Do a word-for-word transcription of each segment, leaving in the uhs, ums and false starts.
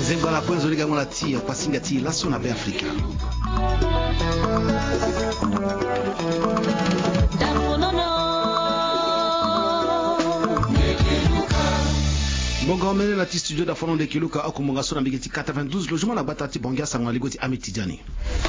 Zembala kwenzo liga ngona tia kwa singa tia laso na Afrika. Bonga omene na ti studio da fonon de Kiluka akumunga sona mbigeti quatre-vingt-douze logement na batati bongia sangwa ligoti Amiti Jani.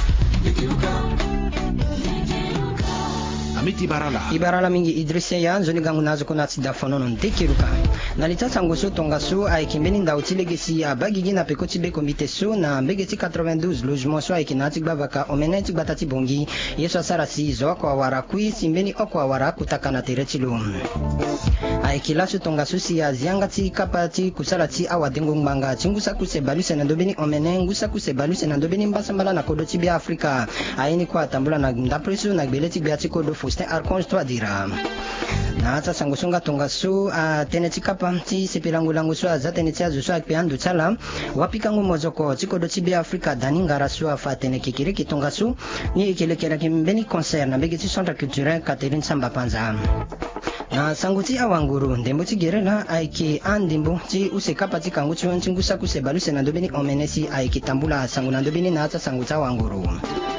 Amiti Barala. Ibarala mingi Idrissa ya zoni gangu nazo kuna tsida fonon de Kiluka. Na litata ngoso tongaso aikimbeni ndauti legesi ya bagigi na pekoti be komite so na mbegeti quatre-vingt-douze logement so aikinati gbavaka omene ti batati bongi yeso sarasi zo kwa warakui simbeni okwa wara kutaka na teretilo. Aikilasu tongaso si ya ziangati kapati kusalati awadengo mbanga chingusa kuse baluse na ndobeni omene ngusa kuse baluse na ndobeni mbasambala na kodoti bia Afrika aini kwa tambula na ndapresu na gbeleti bia kodo Faustin Archange to adira na hata sangosonga tongaso a teneti kapa ti sepelangu langu so azatene azu so akpeandu tsala wapikangu mozoko tikodoti bia Afrika daningara so afa tene kikiriki tongaso ni ikelekera kimbeni concert na begeti centre culturel Catherine Samba Panza na sanguti awanguru ndembo ti gerela aiki andimbo ti usekapa ti kangu ti ngusa kuse baluse na ndobeni omenesi aiki tambula sangu na ndobeni na hata sanguti awanguru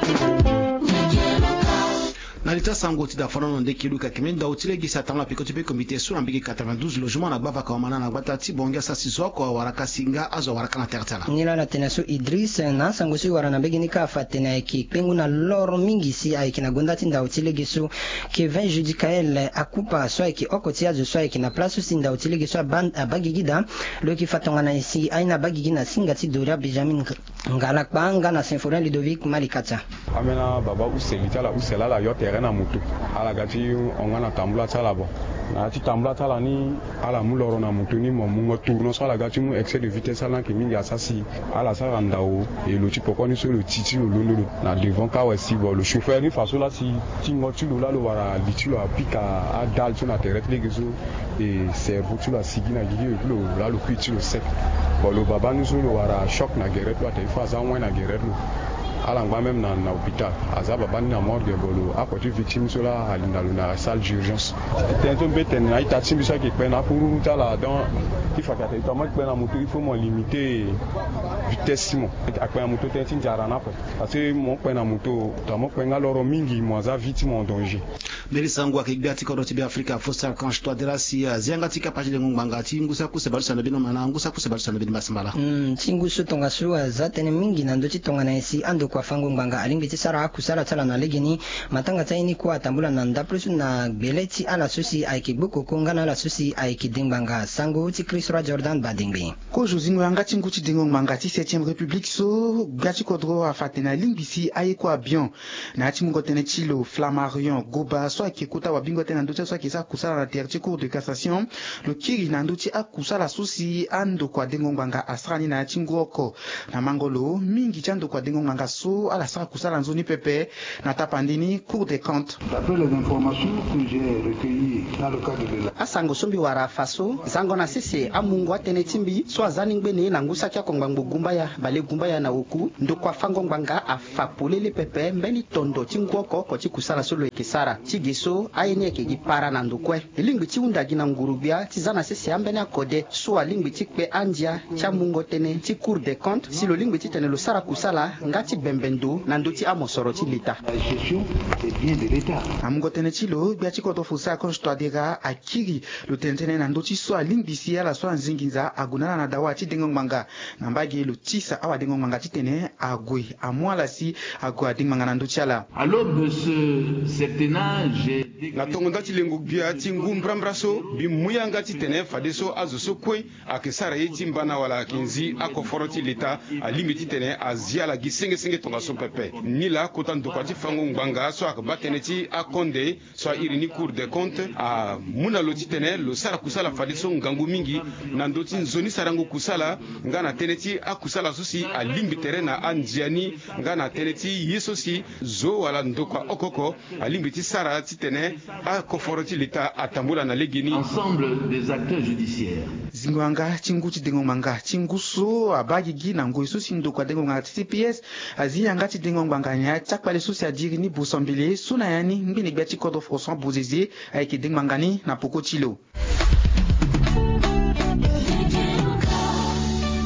na lita sango ti da fonon de Kiluka kimenda utile gisa tamla pikoti be komite so na mbigi quatre-vingt-douze logement na baba ka omana na batati bongia sasi zoko waraka singa azo waraka na tertala nila na tenaso Idris na sango si warana mbigi nika fatena eki pengu na loro mingi si aiki na gondati nda utile giso Kevin Judikael akupa so aiki okoti azo so aiki na plaso si nda utile giso abagigida lo ki fatonga na isi aina bagigi na singa ti Doria Benjamin Ngalakbanga na Symphorien Ludovic Malikata amena baba uselita la usela la yote na mutu ala gati ongana tambula tala bo na ti tambula tala ni ala muloro na mutu ni mo mungo tourno so ala gati mu excès de vitesse ala ki mingi asasi ala sa randao et le ti pokoni so le titi lo lolo na devant ka wasi bo le chauffeur ni faso la si ti ngoti lo la lo wara litilo apika a dal so na terre legezo et cerveau tu la sigina gigi lo la lo kwiti lo sec bo lo baba ni so lo wara choc na geret lo ta fa za mwa na geret lo ala ngba même na na hôpital azaba bani na morgue bolo akoti victime sola alinda na salle d'urgence tento beten na itati bisa ki pena pour tala dans il faut que ta mo pena moto il faut mo limiter vitesse mo akpa moto tenti njara na po parce que mo pena moto ta mo pena loro mingi mo za victime en danger Melissa ngwa ke gati ko roti be Afrika Faustin Archange to adira si zianga ti kapati de ngmbanga ti ngusa kuse balusa na bino mana ngusa kuse balusa na bino masambala mm tingusu tonga suwa zatene mingi na ndoti tonga na isi ando kwa fango mbanga alingi ti sara kusala tsala na legini matanga taini kwa tambula na ndapresu na beleti ala susi aiki buko konga na la susi aiki dingbanga sango ti Chris Jordan Badingbi ko jozingo yanga tingu ti dingo mbanga ti septième république so gati kodro afatena lingisi aiko abion na ti mungo tene chilo Flammarion Goba so aiki kuta wa bingo tena ndote so aiki sa kusala na terre cour de cassation le kiri na ndote akusala susi ando kwa dingo mbanga asrani na tingoko na mangolo mingi chando kwa dingo mbanga so ala sa kusala nzoni pepe na tapandini cour des comptes. D'après les informations que j'ai recueillies dans le cadre de la asango sombi wara faso zango na sisi amungu atene timbi so azani ngbeni na ngusa kya kongbango gumbaya bale gumbaya na oku ndo kwa fango ngbanga afapolele pepe mbeni tondo tingwoko ko tikusala solo ekisara tigeso ayeni ekegi para na ndokwe lingbi ti undagi na ngurubia tizana sisi ambeni akode so alingbi ti kpe andia tia mungo tene ti cour des comptes si lo lingbi ti tene lo sara kusala ngati bembendo na ndoti amosoro ti leta la gestion est bien de l'état amungo tene ti lo bia ti koto fusa ko sto adira akiri lo tentene na ndoti so alingbi si ala so nzinginza agunana na dawa ti dengo manga na mbagi lo tisa awa dengo manga ti tene agui amwala si agua dengo manga na ndoti ala à l'aube de ce septennage na tongo ndati lengo bia ti ngumbrambraso bi muyanga ti tene fadeso azoso kwe akesara ye ti mbana wala kinzi akoforo ti leta alimbi ti tene aziala gi senge senge tonga so pepe ni la kota ndokwa ti fango ngbanga so akba tene ti akonde so iri ni cour des comptes a muna lo ti tene lo sara kusala fadeso ngangu mingi na ndoti nzoni sarango kusala ngana tene ti akusala so si alimbi tere na anjiani ngana tene ti yeso si zo wala ndokwa okoko alimbi ti sara ti tene akoforo ti leta atambula na legini ensemble des acteurs judiciaires zingwanga chingu ti dengo manga chingu so abagi gi na ngoi so si ndokwa dengo manga ti C P S aziyanga ti dengo manga nya chakpale so si adiri ni bosambele suna yani mbini bia ti kodro François Bozeze ayeke dengo manga ni na poko tilo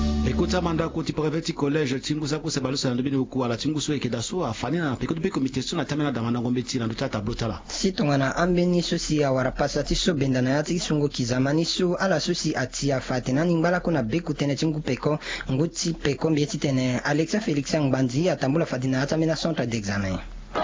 kota manda kuti private college tingusa ku sebalusa ndo bini ku ala tinguso ekedaso afani na peko be comité so na tamena damana ngombe tina ndo tata blotala sitongana ambeni sosi ya warapasa tiso benda na yati sungo kizamani su ala sosi atia fatina ningbala kuna beku tene tingu peko nguti peko mbieti tene Alexa Felix Ngbandi atambula fatina atamena centre d'examen.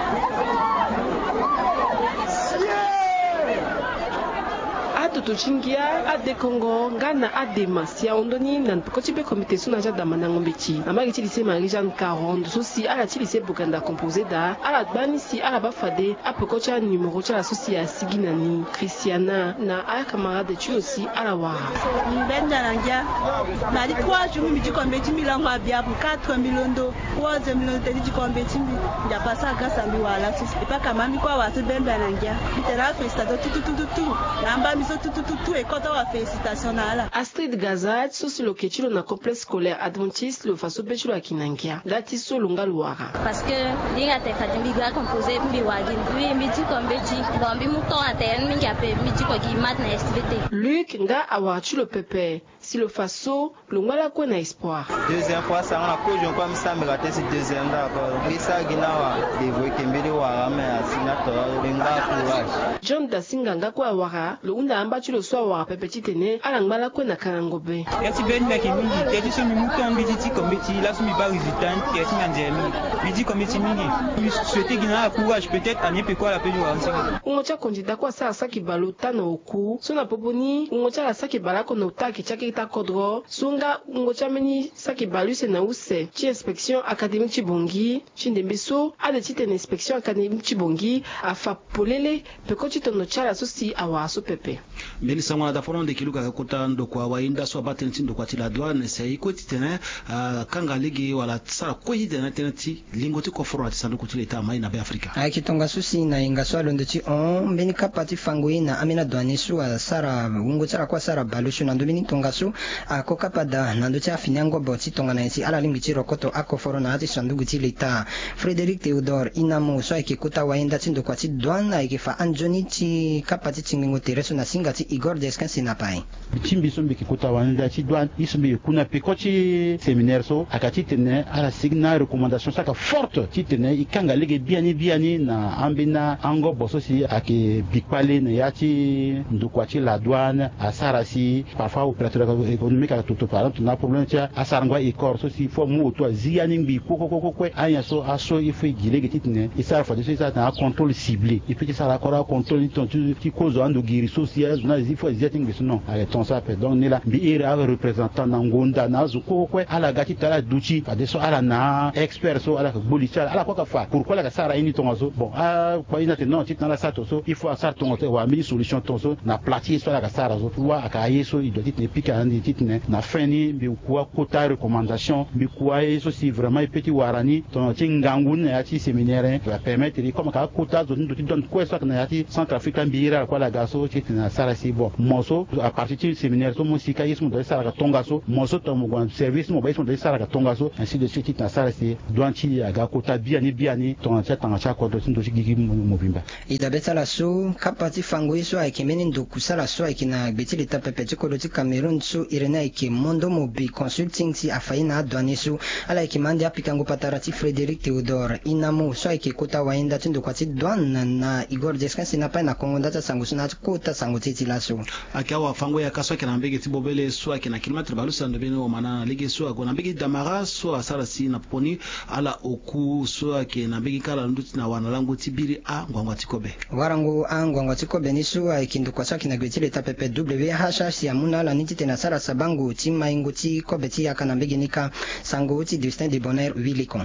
Tutuchingia ade Congo ngana ade masia ondoni nan pekoti be comité suna ja damana ngombechi amagi ti lycée Marie Jeanne quarante sosi ala ti lycée Bokanda composé da ala bani si ala bafade apekocha numéro cha la sosi ya siginani Christiana na aya camarade tu aussi ala wa mbenda nangia na di trois jours mi di combechi mi lango abia pour quatre milondo trois milondo te di combechi mi ya passa grâce à mi wala sosi e pa kama mi kwa wa se benda nangia itera festa tout tout tout tout namba mi so tout tout tout et quand on va félicitations là Astrid Gazat sosi lo ketilo na complexe scolaire adventiste le faso bechulo akinangia dati so longa luara parce que linga te fatimbi ga composé mbi wagi lui mbi ti kombechi bon mbi muto aten mbi ngape mbi ti ko gi mat na S V T Luc nga awachu le pepe si le faso longa la ko na espoir deuxième fois ça na ko jon kwa msambe ga tesi deuxième d'accord bisa ginawa devoe kembele wa ame asinato lenga courage John Dasinga nga ko awara lo unda amba tu le soir wa pepe tene ala ngala ko na kanangobe yati ben na kemingi yati so mi muto mbi ti kombechi la so mi ba résultat yati nganjemi mi di kombechi mingi mi souhaiter gina courage peut-être année pe quoi la pe wa nsinga ungocha konjida kwa sa saki balota na oku so na poponi ungocha la saki balako na utaki chaki ta kodro sunga ungocha meni saki baluse na use chi inspection académique chibongi chindembeso ade ti tene inspection académique chibongi afa polele pe ko ti tono chala so si awa so pepe mbeli sangwana da foron de kiluka kota ndo kwa wainda so baten tindo kwa tila douane sai ko titene kanga ligi wala tsara ko hidena tenati lingoti ko foro atisando ko tileta mai na be Afrika ai kitonga susi na inga so alondo ti on mbeni kapati fangoi na amina douane su sara ungo tsara kwa sara balushu na ndobini tonga su ko kapada na ndo cha finyango boti tonga na nsi ala lingi ti rokoto ako foro na ati sandugu ti leta Frédéric Théodore Inamo so ai kikuta wainda tindo kwa ti douane ai kifa anjoni ti kapati tingingo tereso na singa ti Igor Descan sinapai bichimbi so mbiki kuta wanda ci douane isumbi kuna pekochi séminaire so akati tene ala signa recommandation saka forte ci tene ikanga lege biani biani na ambina ango boso si ake bikpale ne yati ndukwachi la douane asarasi parfois opérateur économique à tout parlant na problème tia asarangwa ikor so si fo mu to ziani mbi koko koko kwe anya so aso ifu gilege titene isara fa de so ça na contrôle ciblé et puis ça la kora contrôle ton ti kozo ando giri social na zifo ziati ngiso non ale ton ça peut donc nila bi ira représentant na ngonda na zuko kwe ala gati tala duchi fa de so ala na expert so ala boli chala ala kwa fa pourquoi la sara ini ton so bon ah kwa ina te non tit na la sato so il faut sar ton wa mi solution ton so na platier so la sara so wa akaye so il doit être piqué andi tit ne na fini bi kwa kota recommandation bi kwa so si vraiment petit warani ton tingangun ya ti séminaire va permettre comme ka kota zo ndo ti don quoi so na ya ti centre africain bi ira kwa la gaso tit na sara si bon moso à partir du séminaire so musika yismo de sara ka tonga so moso to mo service mo ba yismo de sara ka tonga so ainsi de suite na sara si douanti aga kota biani biani ton cha tanga cha ko do ndo ci gigi mo bimba ida betala so kapati fango iso ai kemeni ndo kusala so ai kina betili tapepe ti ko do ti Cameroon so irena ke mondo mobi consulting ti afaina douane so ala ki mandi apikango patarati Frédéric Théodore Inamo so ai ke kota waenda tindo kwati douane na Igor Descan sinapa na Kongo ndata sango suna kota sango titi laso akawa fango ya kaso kina mbege ti bobele so akina kilometre balusa ndo beno mana lege so agona mbege damara so asara si na poni ala oku so akina mbege kala nduti na wana lango tibiri a ngwangwa tikobe warango a ngwangwa tikobe ni so ai kindu kwa saki na gwetile tapepe W H H ya muna la niti tena sara sabango ti maingo ti kobe ti akana mbege nika sango ti Justin de Bonheur Wilikon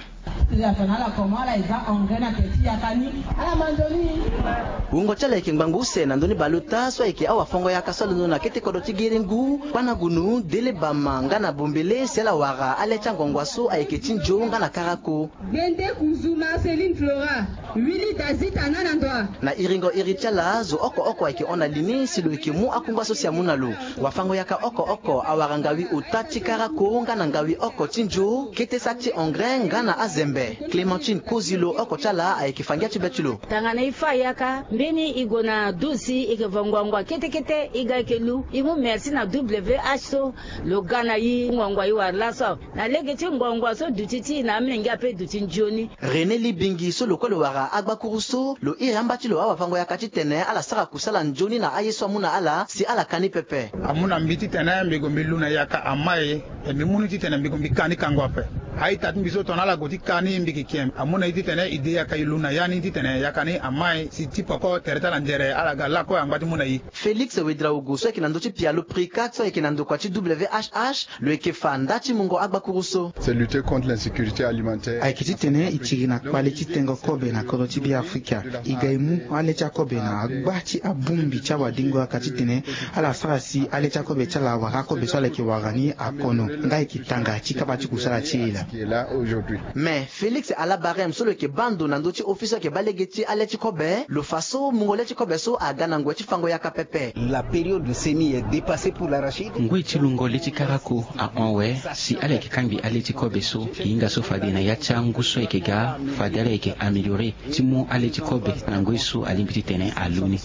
ungo chale kingbangu se na ndoni baluta so eke awa fongo ya kasalo na kete kodo tigiringu pana gunu dele bamanga na bombele sela wara ale changongwa so ayeke tinjo ngana karako Bende Kuzuma Céline Flora Willy Dazita nanandoa. Na iringo irichala zo oko oko eke ona lini silo eke mu akungwa sosia munalo. Wafango yaka oko oko awarangawi utati kara koonga na ngawi oko tinjo kete sakti ongrenga na azembe. Clémentine Kozilo oko chala aikifangia chibetulo. Tangana ifa yaka mbeni igona dusi ikevangwangwa kete kete iga ikelu imu merci na W H so lo gana yi ngwangwa yi warlaso na legeti ngwangwa so dutiti na mengi ape dutinjoni. René Libingi so lo kwelo wara agba kuruso lo iramba chilo awa fango yaka chitene ala sara kusala njoni na ayeso amuna ala si ala kani pepe. Amuna mbiti tene mbego mbiluna yaka amaye mbimunu chitene mbego mbikani kangwape. Hai tat mbiso tonala goti kani mbiki kiem. Amuna iti tene ide yaka iluna yani iti tene yakani amaye si tipoko teretala njere ala galako ambati muna yi. Félix Wedraugo so ekinando chi pialo prika so ekinando kwa chi W H H lo ekefanda chi mungo agba kuruso. C'est lutter contre l'insécurité alimentaire. Aikiti tene ichigi na kwale chitengo kobe na koro chibi Afrika. Igaimu alecha kobe na agbachi abumbi cha wadingo akati tene ala farasi alecha kobe cha la waka kobe so leke wagani akono. Ngai kitanga chika bachi kusala chila. Mais Félix Alabarem so leke bando nando chi officer ke balegeti alechi kobe lo faso mungo lechi kobe so agana ngwe chi fango yaka pepe. La période de semis est dépassée pour l'arachide. Ngwe chilungo lechi karako a onwe si aleki kambi alechi kobe so inga so fadina yacha nguso ekega fadela eke améliorer timu alechi kobe na ngwe so alimbiti tene aluni.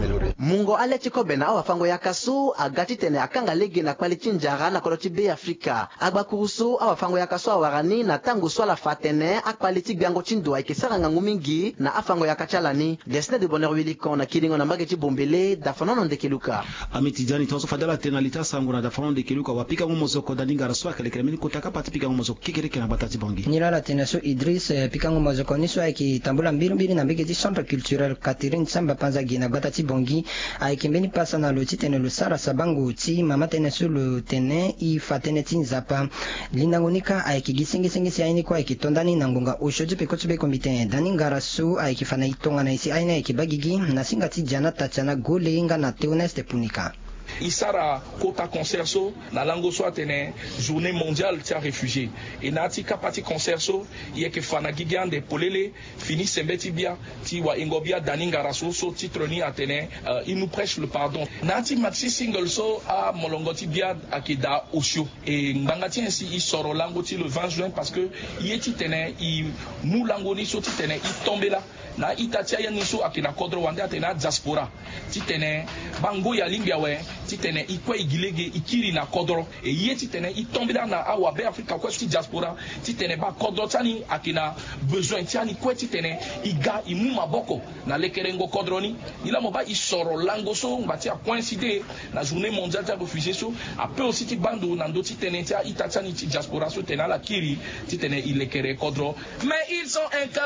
Mungo alechi kobe na awa fango yaka so agati tene akanga lege na kwali chinjara na koloti be Afrika. Agba kuruso awa fango yaka so awarani na tango so la fatene akwaliti biango chindo aikesara ngangu mingi na afango yaka chalani. Desne de bonheur wilikon na kilingo na mageti bombele da fanono ndekeluka. Amitijani tonso fadela tena lita sangu na da fanono ndekeluka wapika ngomozoko daninga raswa kale kele mini kutaka pati pika ngomozoko kikereke na batati bongi. Nilala tena so Idris pika ngomozoko niso aiki tambula mbiru mbiri na mbigeti centre culturel Catherine Samba Panzagi na batati bongi aikimbeni pasa na lo titene lo sara sabangu ti mama tene so lo tene i fatene tinzapa linangonika aiki gisingi singi si aini kwa aiki tondani nangonga oshoji pe kotsube komite daninga rasu aiki fana itonga na isi aina aiki bagigi na singati jana tachana gole inga na teoneste punika. Isara kota concerso na lango so atene journée mondiale tia réfugié et nati kapati concerso yeke fana gigande polele fini sembeti bia ti wa ingobia daninga raso so titre ni atene uh, il nous prêche le pardon nati maxi single so a molongoti bia akida osio et ngangati ainsi il sort lango ti le vingt juin parce que yeti tene i mu lango ni so ti tene i tombe là na itatia ya niso akina kodro wande atena diaspora ti tene bango ya limbia we ti tene ikwe igilege ikiri na kodro e ye ti tene i tombe na awa be Afrika kwa ti diaspora ti tene ba kodro tani akina besoin tiani kwe ti tene iga imu maboko na lekerengo kodro ni ila mo ba isoro lango so ngati a coïncider na journée mondiale des réfugiés so a peu aussi ti bando na ndo ti tene ti itatia ni ti diaspora so tena la kiri ti tene ilekere kodro mais ils sont